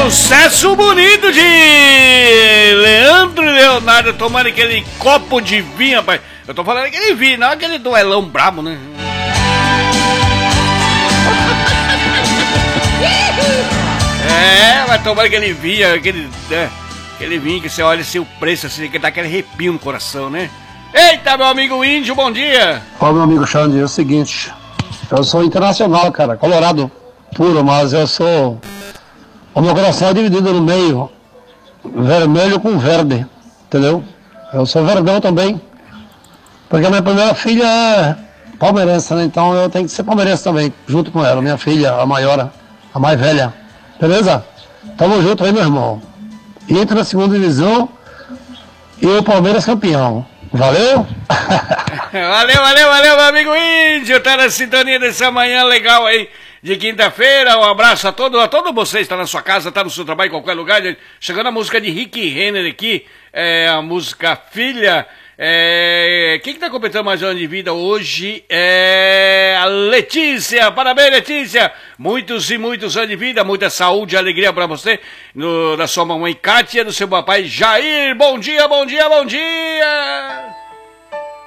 Sucesso bonito de Leandro e Leonardo tomando aquele copo de vinho, rapaz. Eu tô falando aquele vinho, não aquele duelão brabo, né? É, vai tomar aquele vinho, aquele vinho que você olha assim, o preço, assim, que dá aquele arrepio no coração, né? Eita, meu amigo índio, bom dia! Ó, meu amigo Xande, é o seguinte, eu sou internacional, cara, colorado puro, mas eu sou... O meu coração é dividido no meio, vermelho com verde, entendeu? Eu sou verdão também, porque a minha primeira filha é palmeirense, né? Então eu tenho que ser palmeirense também, junto com ela, minha filha, a maior, a mais velha. Beleza? Tamo junto aí, meu irmão. Entra na segunda divisão e o Palmeiras campeão. Valeu? valeu, meu amigo índio. Tá na sintonia dessa manhã legal aí de quinta-feira. Um abraço a todos vocês. Tá na sua casa, tá no seu trabalho, em qualquer lugar. Chegando a música de Rick Renner aqui. A música Filha. Quem que tá completando mais um ano de vida hoje é a Letícia. Parabéns, Letícia. Muitos e muitos anos de vida, muita saúde e alegria pra você, da sua mamãe Kátia, do seu papai Jair. Bom dia, bom dia, bom dia.